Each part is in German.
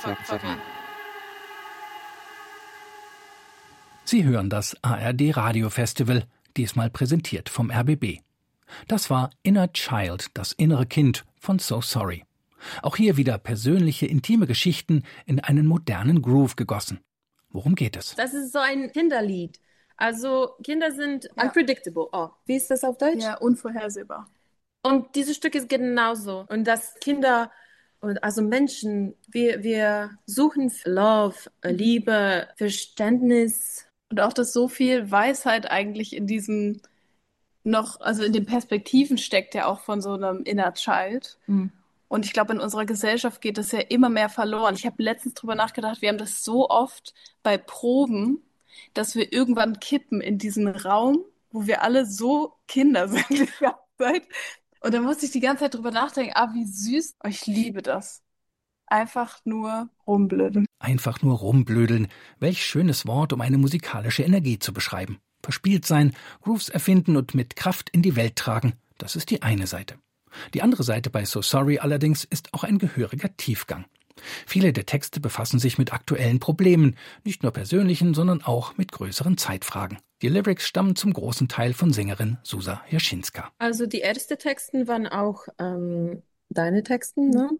Factory. Sie hören das ARD Radio Festival, diesmal präsentiert vom RBB. Das war Inner Child, das innere Kind von So Sorry. Auch hier wieder persönliche, intime Geschichten in einen modernen Groove gegossen. Worum geht es? Das ist so ein Kinderlied. Also Kinder sind unpredictable. Oh, wie ist das auf Deutsch? Ja, unvorhersehbar. Und dieses Stück ist genauso. Und dass Kinder und also Menschen, wir suchen Love, Liebe, Verständnis. Und auch, dass so viel Weisheit eigentlich in diesem also in den Perspektiven steckt ja auch von so einem Inner Child. Mhm. Und ich glaube, in unserer Gesellschaft geht das ja immer mehr verloren. Ich habe letztens drüber nachgedacht, wir haben das so oft bei Proben, dass wir irgendwann kippen in diesen Raum, wo wir alle so Kinder sind die ganze Zeit. Und da musste ich die ganze Zeit drüber nachdenken, wie süß. Oh, ich liebe das. Einfach nur rumblödeln. Einfach nur rumblödeln. Welch schönes Wort, um eine musikalische Energie zu beschreiben. Verspielt sein, Grooves erfinden und mit Kraft in die Welt tragen, das ist die eine Seite. Die andere Seite bei So Sorry allerdings ist auch ein gehöriger Tiefgang. Viele der Texte befassen sich mit aktuellen Problemen, nicht nur persönlichen, sondern auch mit größeren Zeitfragen. Die Lyrics stammen zum großen Teil von Sängerin Susa Jaschinska. Also die ersten Texten waren auch deine Texten, ne?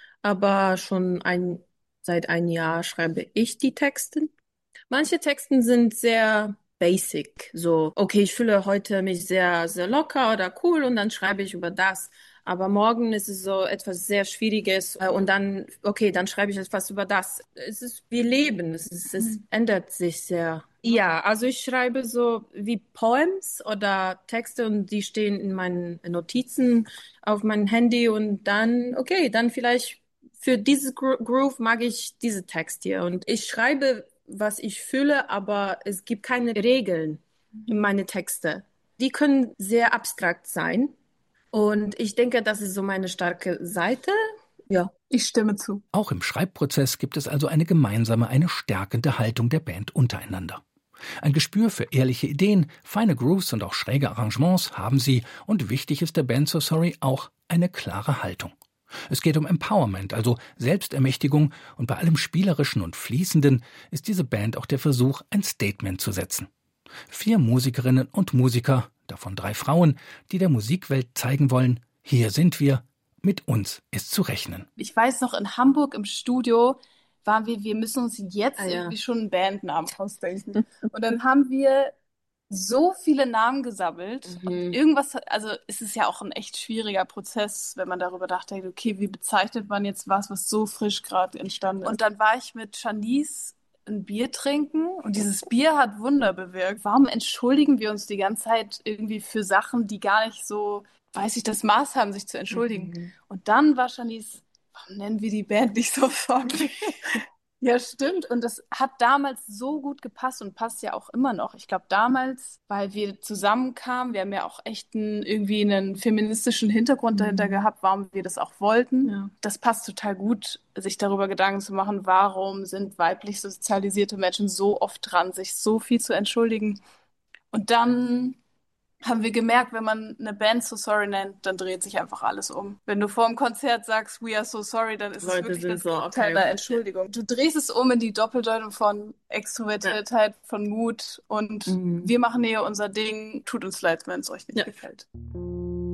Aber schon seit einem Jahr schreibe ich die Texte. Manche Texte sind sehr basic, so, okay, ich fühle heute mich sehr, sehr locker oder cool und dann schreibe ich über das. Aber morgen ist es so etwas sehr Schwieriges und dann, okay, dann schreibe ich etwas über das. Es ist wie Leben, es ändert sich sehr. Ja, also ich schreibe so wie Poems oder Texte und die stehen in meinen Notizen auf meinem Handy und dann, okay, dann vielleicht für dieses Groove mag ich diese Text hier und ich schreibe, was ich fühle, aber es gibt keine Regeln in meine Texte. Die können sehr abstrakt sein. Und ich denke, das ist so meine starke Seite. Ja, ich stimme zu. Auch im Schreibprozess gibt es also eine gemeinsame, eine stärkende Haltung der Band untereinander. Ein Gespür für ehrliche Ideen, feine Grooves und auch schräge Arrangements haben sie und wichtig ist der Band So Sorry auch eine klare Haltung. Es geht um Empowerment, also Selbstermächtigung und bei allem Spielerischen und Fließenden ist diese Band auch der Versuch, ein Statement zu setzen. 4 Musikerinnen und Musiker, davon 3 Frauen, die der Musikwelt zeigen wollen, hier sind wir, mit uns ist zu rechnen. Ich weiß noch, in Hamburg im Studio waren wir müssen uns jetzt irgendwie schon einen Bandnamen ausdenken. Und dann haben wir so viele Namen gesammelt. Und irgendwas, also es ist ja auch ein echt schwieriger Prozess, wenn man darüber nachdenkt, okay, wie bezeichnet man jetzt was so frisch gerade entstanden ist. Und dann war ich mit Janice ein Bier trinken und dieses Bier hat Wunder bewirkt. Warum entschuldigen wir uns die ganze Zeit irgendwie für Sachen, die gar nicht so, das Maß haben, sich zu entschuldigen? Und dann war Janice, warum nennen wir die Band nicht So Sorry? Ja, stimmt. Und das hat damals so gut gepasst und passt ja auch immer noch. Ich glaube, damals, weil wir zusammenkamen, wir haben ja auch echt irgendwie einen feministischen Hintergrund dahinter gehabt, warum wir das auch wollten. Ja. Das passt total gut, sich darüber Gedanken zu machen, warum sind weiblich sozialisierte Menschen so oft dran, sich so viel zu entschuldigen. Und dann haben wir gemerkt, wenn man eine Band So Sorry nennt, dann dreht sich einfach alles um. Wenn du vor dem Konzert sagst, we are so sorry, dann ist Leute es wirklich so, Teil der Entschuldigung. Du drehst es um in die Doppeldeutung von Extrovertiertheit, von Mut und wir machen hier unser Ding. Tut uns leid, wenn es euch nicht gefällt.